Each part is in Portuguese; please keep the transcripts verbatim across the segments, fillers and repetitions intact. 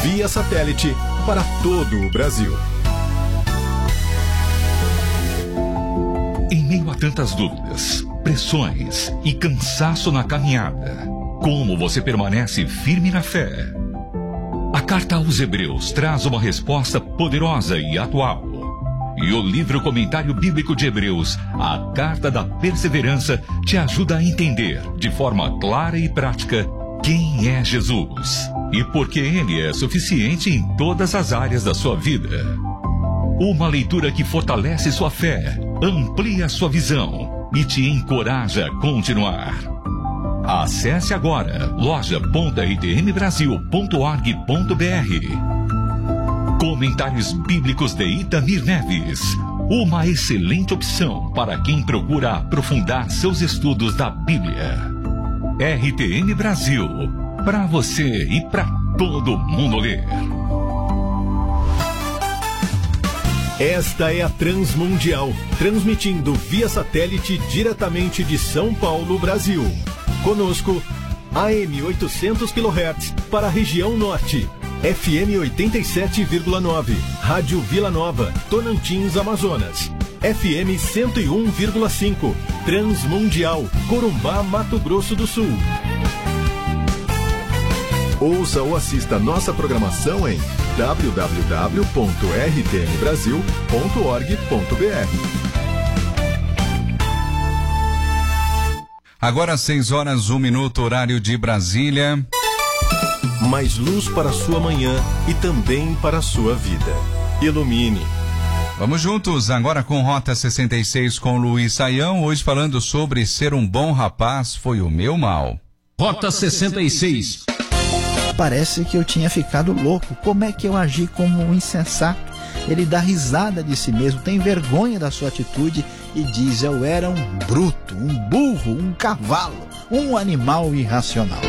via satélite para todo o Brasil. Em meio a tantas dúvidas, pressões e cansaço na caminhada, como você permanece firme na fé? A carta aos Hebreus traz uma resposta poderosa e atual. E o livro Comentário Bíblico de Hebreus, a Carta da Perseverança, te ajuda a entender, de forma clara e prática, quem é Jesus e por que Ele é suficiente em todas as áreas da sua vida. Uma leitura que fortalece sua fé, amplia sua visão e te encoraja a continuar. Acesse agora loja ponto i t m brasil ponto org ponto b r. Comentários Bíblicos de Itamir Neves. Uma excelente opção para quem procura aprofundar seus estudos da Bíblia. R T M Brasil. Para você e para todo mundo ler. Esta é a Transmundial, transmitindo via satélite diretamente de São Paulo, Brasil. Conosco, A M oitocentos quilohertz para a região norte, F M oitenta e sete vírgula nove, Rádio Vila Nova, Tonantins, Amazonas, F M cento e um vírgula cinco, Transmundial, Corumbá, Mato Grosso do Sul. Ouça ou assista nossa programação em w w w ponto r t m brasil ponto org ponto b r. Agora seis horas, um minuto, horário de Brasília. Mais luz para a sua manhã e também para a sua vida. Ilumine. Vamos juntos, agora com Rota sessenta e seis com Luiz Saião, hoje falando sobre ser um bom rapaz foi o meu mal. Rota sessenta e seis. Parece que eu tinha ficado louco. Como é que eu agi como um insensato? Ele dá risada de si mesmo, tem vergonha da sua atitude e diz: eu era um bruto, um burro, um cavalo, um animal irracional.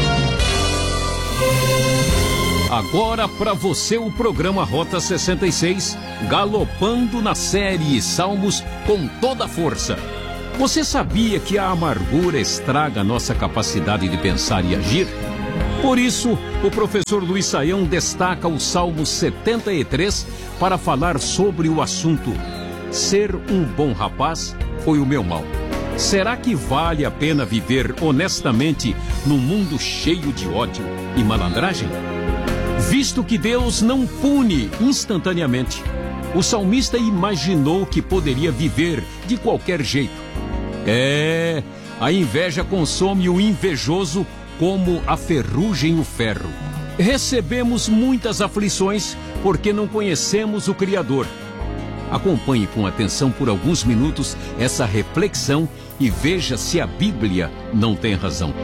Agora para você o programa Rota sessenta e seis, galopando na série Salmos com toda a força. Você sabia que a amargura estraga a nossa capacidade de pensar e agir? Por isso, o professor Luiz Saião destaca o Salmo setenta e três para falar sobre o assunto. Ser um bom rapaz foi o meu mal. Será que vale a pena viver honestamente num mundo cheio de ódio e malandragem? Visto que Deus não pune instantaneamente, o salmista imaginou que poderia viver de qualquer jeito. É, a inveja consome o invejoso como a ferrugem o ferro. Recebemos muitas aflições porque não conhecemos o Criador. Acompanhe com atenção por alguns minutos essa reflexão e veja se a Bíblia não tem razão.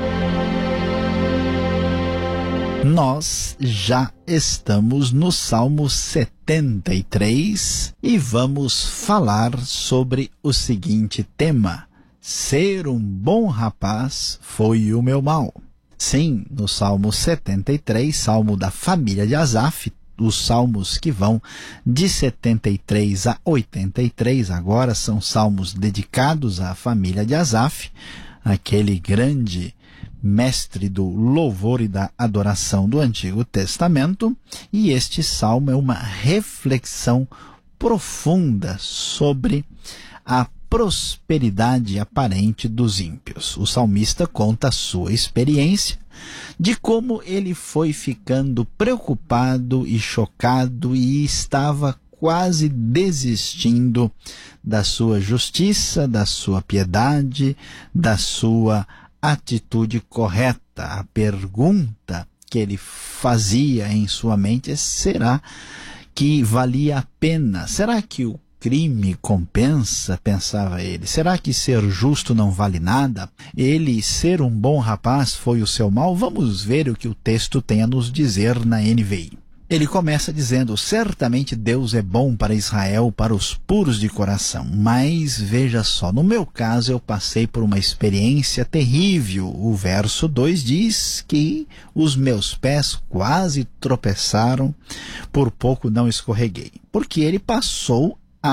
Nós já estamos no Salmo setenta e três e vamos falar sobre o seguinte tema: ser um bom rapaz foi o meu mal. Sim, no Salmo setenta e três, Salmo da família de Asaf, os salmos que vão de setenta e três a oitenta e três agora são salmos dedicados à família de Asaf, aquele grande mestre do louvor e da adoração do Antigo Testamento, e este salmo é uma reflexão profunda sobre a prosperidade aparente dos ímpios. O salmista conta a sua experiência de como ele foi ficando preocupado e chocado e estava quase desistindo da sua justiça, da sua piedade, da sua atitude correta. A pergunta que ele fazia em sua mente é: será que valia a pena? Será que o crime compensa? Pensava ele. Será que ser justo não vale nada? Ele, ser um bom rapaz, foi o seu mal? Vamos ver o que o texto tem a nos dizer na N V I. Ele começa dizendo: certamente Deus é bom para Israel, para os puros de coração. Mas veja só, no meu caso eu passei por uma experiência terrível. O verso dois diz que os meus pés quase tropeçaram, por pouco não escorreguei. Porque ele passou a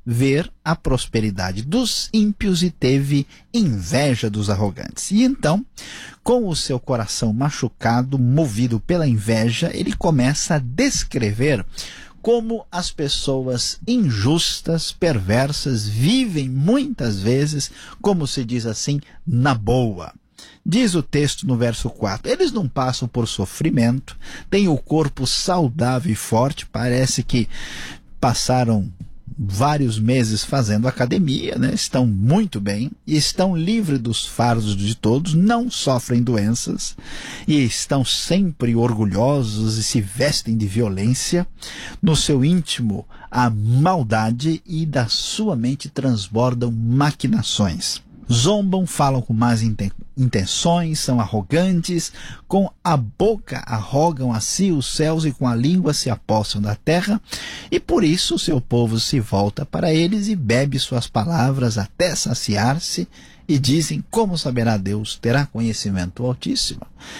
ver a prosperidade dos ímpios e teve inveja dos arrogantes. E então, com o seu coração machucado, movido pela inveja, ele começa a descrever como as pessoas injustas, perversas, vivem muitas vezes, como se diz assim, na boa. Diz o texto no verso quatro, eles não passam por sofrimento, têm o corpo saudável e forte, parece que passaram vários meses fazendo academia, né? Estão muito bem, e estão livres dos fardos de todos, não sofrem doenças, e estão sempre orgulhosos e se vestem de violência. No seu íntimo há maldade e da sua mente transbordam maquinações. Zombam, falam com más intenções, são arrogantes, com a boca arrogam a si os céus e com a língua se apossam da terra, e por isso o seu povo se volta para eles e bebe suas palavras até saciar-se, e dizem, como saberá Deus, terá conhecimento Altíssimo?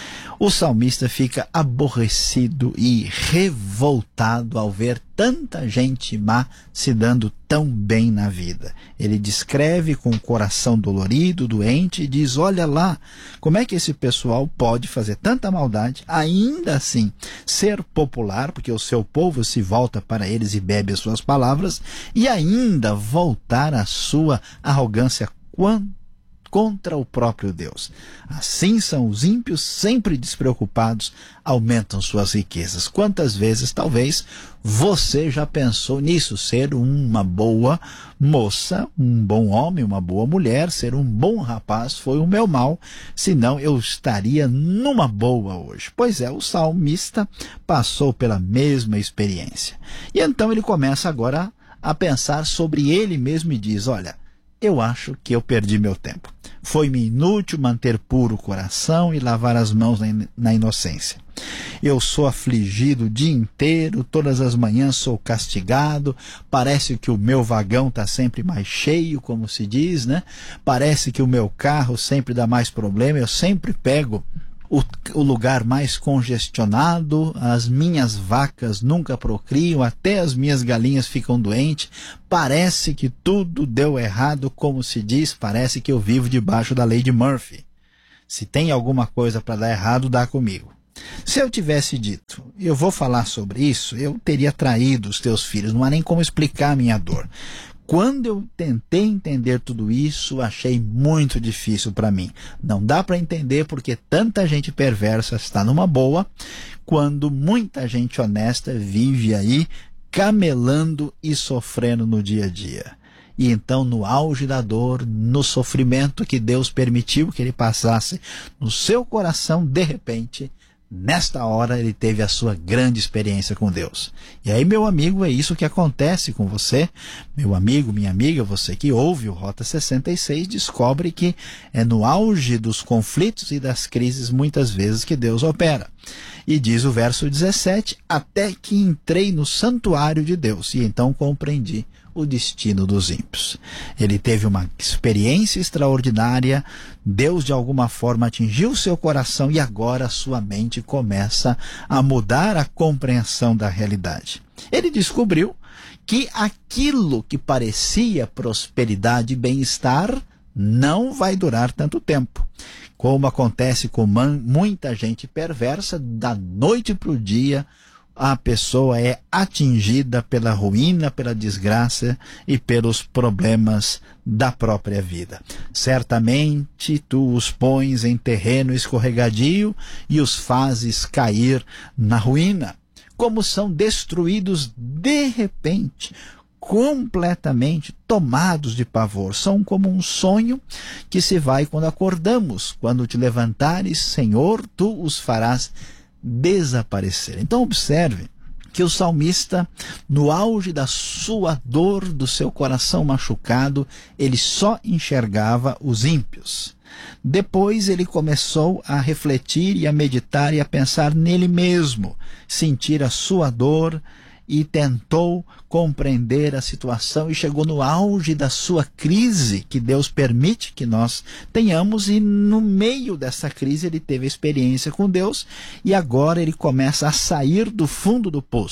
O salmista fica aborrecido e revoltado ao ver tanta gente má se dando tão bem na vida. Ele descreve com o coração dolorido, doente, e diz, olha lá, como é que esse pessoal pode fazer tanta maldade, ainda assim ser popular, porque o seu povo se volta para eles e bebe as suas palavras, e ainda voltar à sua arrogância quanto contra o próprio Deus. Assim são os ímpios, sempre despreocupados, aumentam suas riquezas. Quantas vezes, talvez, você já pensou nisso, ser uma boa moça, um bom homem, uma boa mulher, ser um bom rapaz foi o meu mal, senão eu estaria numa boa hoje. Pois é, o salmista passou pela mesma experiência. E então ele começa agora a pensar sobre ele mesmo e diz, olha, eu acho que eu perdi meu tempo. Foi-me inútil manter puro o coração e lavar as mãos na inocência. Eu sou afligido o dia inteiro, todas as manhãs sou castigado, parece que o meu vagão está sempre mais cheio, como se diz, né? Parece que o meu carro sempre dá mais problema, eu sempre pego O, o lugar mais congestionado, as minhas vacas nunca procriam, até as minhas galinhas ficam doentes, parece que tudo deu errado, como se diz, parece que eu vivo debaixo da lei de Murphy. Se tem alguma coisa para dar errado, dá comigo. Se eu tivesse dito, eu vou falar sobre isso, eu teria traído os teus filhos, não há nem como explicar a minha dor. Quando eu tentei entender tudo isso, achei muito difícil para mim. Não dá para entender porque tanta gente perversa está numa boa, quando muita gente honesta vive aí camelando e sofrendo no dia a dia. E então, no auge da dor, no sofrimento que Deus permitiu que ele passasse no seu coração, de repente, nesta hora ele teve a sua grande experiência com Deus. E aí, meu amigo, é isso que acontece com você. Meu amigo, minha amiga, você que ouve o Rota sessenta e seis, descobre que é no auge dos conflitos e das crises, muitas vezes, que Deus opera. E diz o verso dezessete, até que entrei no santuário de Deus, e então compreendi o destino dos ímpios. Ele teve uma experiência extraordinária, Deus de alguma forma atingiu seu coração e agora sua mente começa a mudar a compreensão da realidade. Ele descobriu que aquilo que parecia prosperidade e bem-estar não vai durar tanto tempo. Como acontece com muita gente perversa, da noite para o dia, a pessoa é atingida pela ruína, pela desgraça e pelos problemas da própria vida. Certamente tu os pões em terreno escorregadio e os fazes cair na ruína. Como são destruídos de repente, completamente tomados de pavor. São como um sonho que se vai quando acordamos. Quando te levantares, Senhor, tu os farás desaparecer. Então observe que o salmista, no auge da sua dor, do seu coração machucado, ele só enxergava os ímpios. Depois ele começou a refletir e a meditar e a pensar nele mesmo, sentir a sua dor e tentou compreender a situação e chegou no auge da sua crise, que Deus permite que nós tenhamos, e no meio dessa crise ele teve a experiência com Deus e agora ele começa a sair do fundo do poço.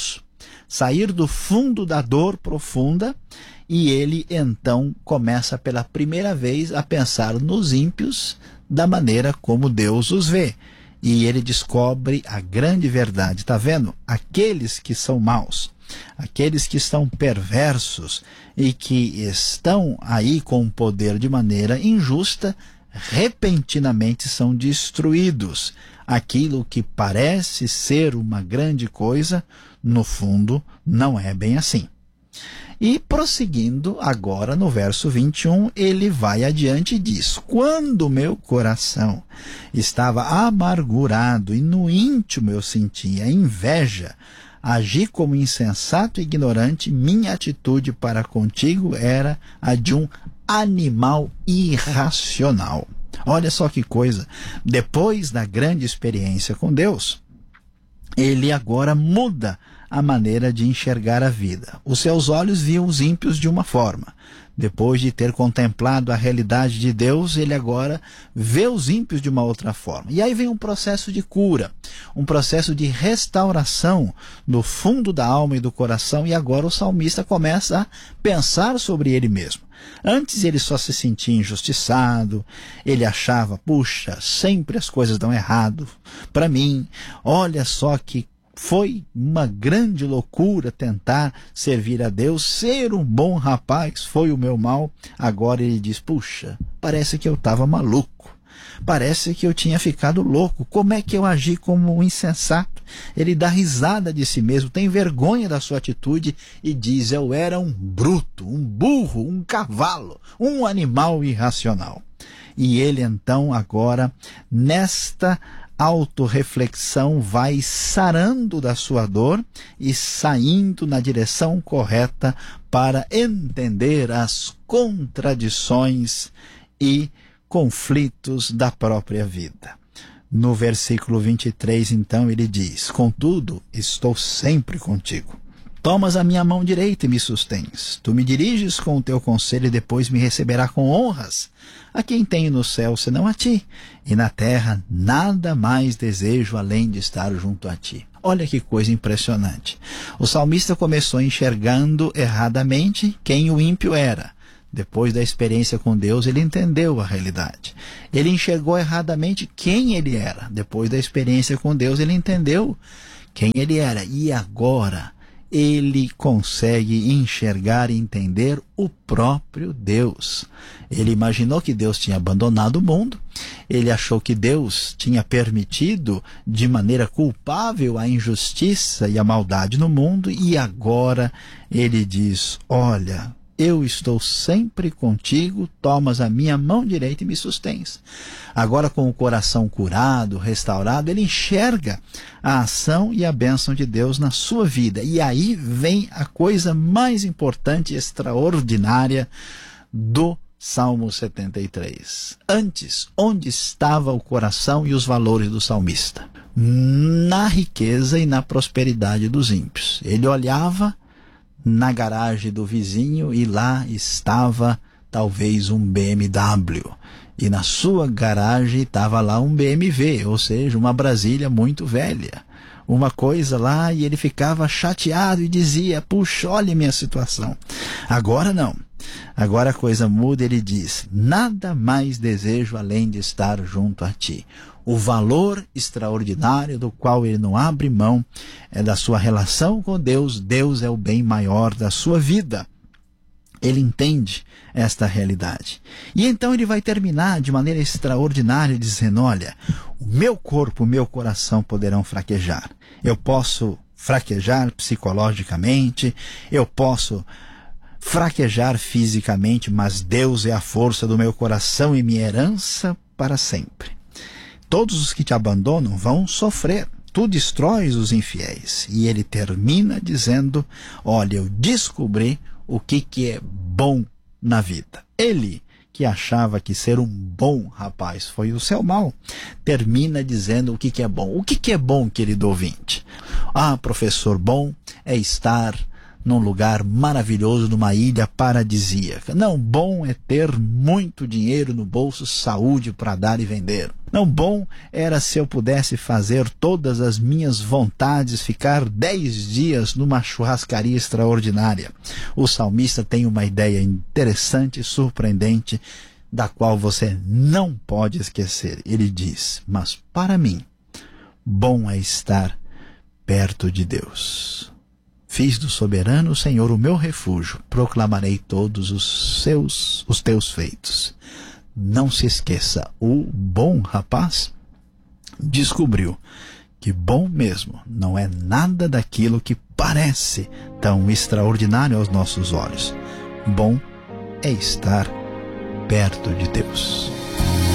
sair do fundo da dor profunda, e ele então começa pela primeira vez a pensar nos ímpios da maneira como Deus os vê. E ele descobre a grande verdade. Está vendo? Aqueles que são maus, aqueles que estão perversos e que estão aí com o poder de maneira injusta, repentinamente são destruídos. Aquilo que parece ser uma grande coisa, no fundo, não é bem assim. E prosseguindo agora no verso vinte e um, ele vai adiante e diz: quando meu coração estava amargurado e no íntimo eu sentia inveja, agi como insensato e ignorante, minha atitude para contigo era a de um animal irracional. Olha só que coisa, depois da grande experiência com Deus, ele agora muda a maneira de enxergar a vida. Os seus olhos viam os ímpios de uma forma. Depois de ter contemplado a realidade de Deus, ele agora vê os ímpios de uma outra forma. E aí vem um processo de cura, um processo de restauração no fundo da alma e do coração, e agora o salmista começa a pensar sobre ele mesmo. Antes ele só se sentia injustiçado, ele achava, puxa, sempre as coisas dão errado para mim, olha só que foi uma grande loucura tentar servir a Deus, ser um bom rapaz foi o meu mal. Agora ele diz, puxa, parece que eu estava maluco, parece que eu tinha ficado louco, como é que eu agi como um insensato? Ele dá risada de si mesmo, tem vergonha da sua atitude e diz, eu era um bruto, um burro, um cavalo, um animal irracional. E ele então agora, nesta autorreflexão, vai sarando da sua dor e saindo na direção correta para entender as contradições e conflitos da própria vida. No versículo vinte e três, então, ele diz, contudo, estou sempre contigo. Tomas a minha mão direita e me sustens. Tu me diriges com o teu conselho e depois me receberá com honras. A quem tenho no céu senão a ti, e na terra nada mais desejo além de estar junto a ti. Olha que coisa impressionante. O salmista começou enxergando erradamente quem o ímpio era. Depois da experiência com Deus, ele entendeu a realidade. Ele enxergou erradamente quem ele era. Depois da experiência com Deus, ele entendeu quem ele era. E agora ele consegue enxergar e entender o próprio Deus. Ele imaginou que Deus tinha abandonado o mundo, ele achou que Deus tinha permitido de maneira culpável a injustiça e a maldade no mundo, e agora ele diz, olha, eu estou sempre contigo, tomas a minha mão direita e me sustens. Agora, com o coração curado, restaurado, ele enxerga a ação e a bênção de Deus na sua vida. E aí vem a coisa mais importante e extraordinária do Salmo setenta e três. Antes, onde estava o coração e os valores do salmista? Na riqueza e na prosperidade dos ímpios. Ele olhava na garagem do vizinho e lá estava talvez um B M W. E na sua garagem estava lá um B M W, ou seja, uma Brasília muito velha. Uma coisa lá, e ele ficava chateado e dizia, puxa, olha a minha situação. Agora não. Agora a coisa muda, ele diz, nada mais desejo além de estar junto a ti. O valor extraordinário do qual ele não abre mão é da sua relação com Deus. Deus é o bem maior da sua vida. Ele entende esta realidade. E então ele vai terminar de maneira extraordinária dizendo, olha, o meu corpo, o meu coração poderão fraquejar. Eu posso fraquejar psicologicamente, eu posso fraquejar fisicamente, mas Deus é a força do meu coração e minha herança para sempre. Todos os que te abandonam vão sofrer. Tu destróis os infiéis. E ele termina dizendo, olha, eu descobri o que, que é bom na vida. Ele, que achava que ser um bom rapaz foi o seu mal, termina dizendo o que, que é bom. O que, que é bom, querido ouvinte? Ah, professor, bom é estar num lugar maravilhoso, numa ilha paradisíaca. Não, bom é ter muito dinheiro no bolso, saúde para dar e vender. Não, bom era se eu pudesse fazer todas as minhas vontades, ficar dez dias numa churrascaria extraordinária. O salmista tem uma ideia interessante e surpreendente, da qual você não pode esquecer. Ele diz: mas para mim, bom é estar perto de Deus. Fiz do soberano Senhor o meu refúgio, proclamarei todos os seus, os teus feitos. Não se esqueça, o bom rapaz descobriu que bom mesmo não é nada daquilo que parece tão extraordinário aos nossos olhos. Bom é estar perto de Deus.